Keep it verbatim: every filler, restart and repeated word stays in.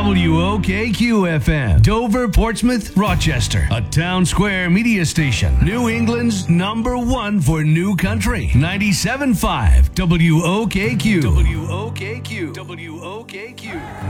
W O K Q F M, Dover, Portsmouth, Rochester, a town square media station. New England's number one for new country. ninety-seven point five W O K Q. W O K Q. W O K Q.